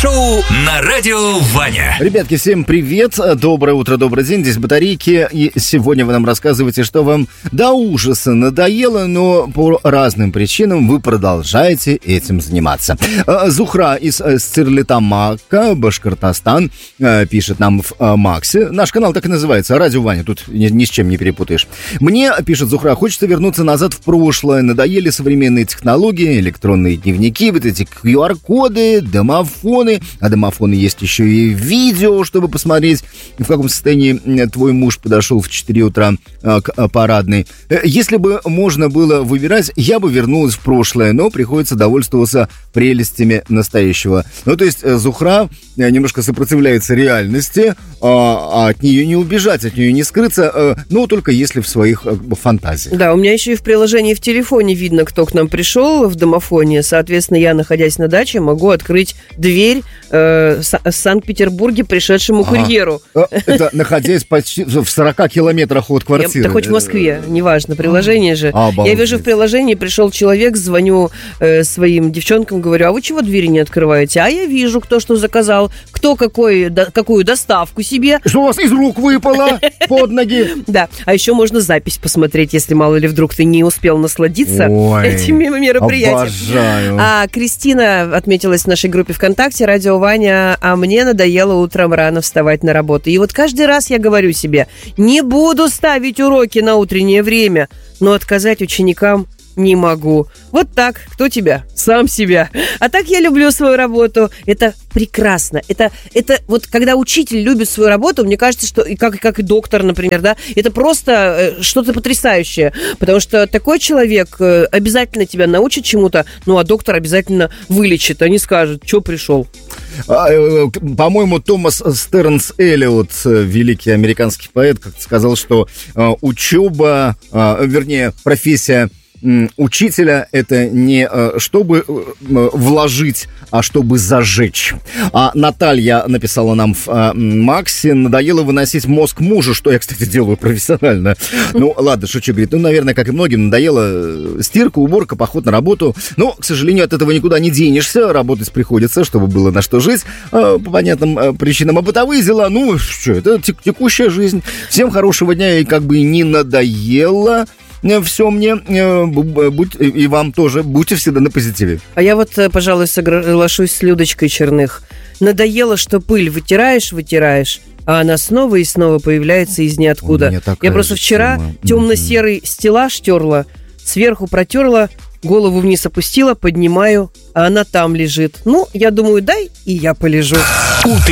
Шоу на Радио Ваня. Ребятки, всем привет, доброе утро, добрый день, здесь Батарейки. И сегодня вы нам рассказываете, что вам до ужаса надоело, но по разным причинам вы продолжаете этим заниматься. Зухра из Стерлитамака, Башкортостан, пишет нам в Максе. Наш канал так и называется, Радио Ваня, тут ни с чем не перепутаешь. Мне, пишет Зухра, хочется вернуться назад в прошлое. Надоели современные технологии, электронные дневники, вот эти QR-коды, домофоны. А домофоны есть еще и видео, чтобы посмотреть, в каком состоянии твой муж подошел в 4 утра к парадной. Если бы можно было выбирать, я бы вернулась в прошлое, но приходится довольствоваться прелестями настоящего. Ну, то есть Зухра немножко сопротивляется реальности, а от нее не убежать, от нее не скрыться, но только если в своих фантазиях. Да, у меня еще и в приложении в телефоне видно, кто к нам пришел в домофоне. Соответственно, я, находясь на даче, могу открыть дверь в Санкт-Петербурге пришедшему курьеру. Это находясь почти в 40 километрах от квартиры. Да хоть в Москве, неважно, приложение же. Обалдеть. Я вижу в приложении, пришел человек, звоню своим девчонкам, говорю, а вы чего двери не открываете? А я вижу, кто что заказал, кто какую доставку себе. Что у вас из рук выпало под ноги? Да, а еще можно запись посмотреть, если мало ли вдруг ты не успел насладиться этими мероприятиями. Обожаю. А Кристина отметилась в нашей группе ВКонтакте «Радио Ваня», а мне надоело утром рано вставать на работу. И вот каждый раз я говорю себе, не буду ставить уроки на утреннее время, но отказать ученикам не могу. Вот так. Кто тебя? Сам себя. А так я люблю свою работу. Это прекрасно. Это вот когда учитель любит свою работу, мне кажется, что как и доктор, например, да, это просто что-то потрясающее. Потому что такой человек обязательно тебя научит чему-то, ну, а доктор обязательно вылечит, а не скажет, что пришел. По-моему, Томас Стернс Эллиот, великий американский поэт, как-то сказал, что учеба, вернее, профессия учителя — это не чтобы вложить, а чтобы зажечь. А Наталья написала нам в Максе: надоело выносить мозг мужу, что я, кстати, делаю профессионально. Ну, ладно, шучу, говорит. Ну, наверное, как и многим, надоело стирка, уборка, поход на работу. Но, к сожалению, от этого никуда не денешься. Работать приходится, чтобы было на что жить. По понятным причинам. А бытовые дела, ну, что, это текущая жизнь. Всем хорошего дня, и как бы не надоело все мне, и вам тоже, будьте всегда на позитиве. А я вот, пожалуй, соглашусь с Людочкой Черных. Надоело, что пыль вытираешь, а она снова и снова появляется из ниоткуда. Я просто вчера темно-серый стеллаж терла, сверху протерла, голову вниз опустила, поднимаю, а она там лежит. Ну, я думаю, дай и я полежу.